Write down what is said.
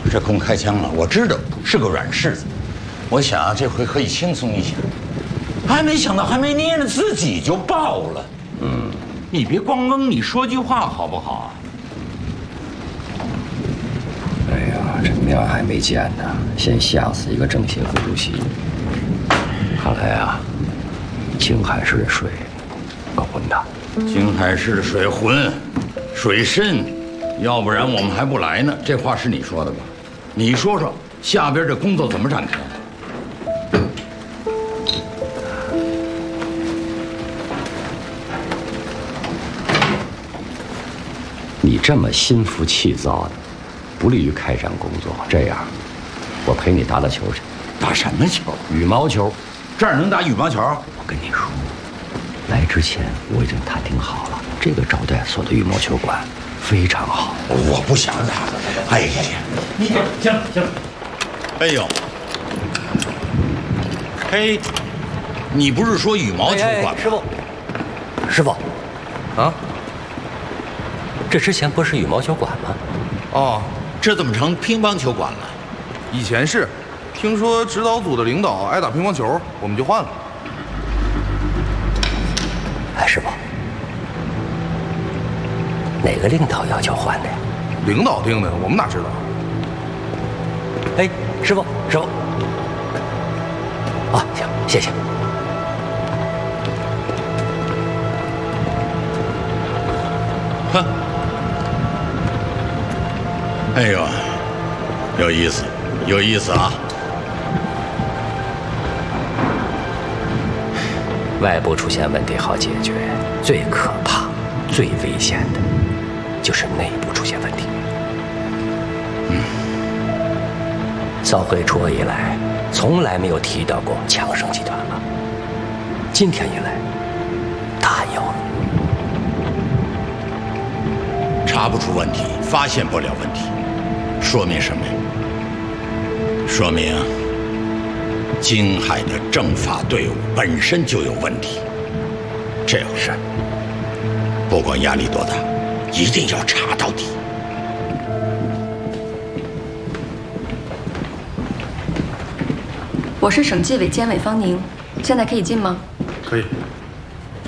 这公开枪了，我知道是个软柿子，我想这回可以轻松一些。还没想到还没捏呢，自己就爆了。你别光蒙，你说句话好不好啊？ 哎呀，这面还没见呢，先吓死一个政协副主席。看来啊，青海市的水够浑的。 青海市的水浑，水深，要不然我们还不来呢。这话是你说的吧？你说说，下边这工作怎么展开？ 你这么心浮气躁的，不利于开展工作。这样，我陪你打打球去。 打什么球？ 羽毛球。 这儿能打羽毛球？ 我跟你说，来之前我已经探听好了，这个招待所的羽毛球馆非常好。 我不想打。哎呀，你行。哎呦，嘿，你不是说羽毛球馆吗？ 师傅，啊，这之前不是羽毛球馆吗？ 哦，这怎么成乒乓球馆了？ 以前是，听说指导组的领导爱打乒乓球，我们就换了。 哎，师傅，哪个领导要求换的呀？ 领导定的，我们哪知道？ 哎，师傅，啊，行，谢谢。 哼，哎呦，有意思啊！ 外部出现问题好解决，最可怕、最危险的，就是内部出现问题。扫黑除恶以来，从来没有提到过强生集团了。今天一来，他有了。 查不出问题，发现不了问题，说明什么呀？说明京海的政法队伍本身就有问题。这回事，不管压力多大，一定要查到底。 我是省纪委监委方宁，现在可以进吗？ 可以。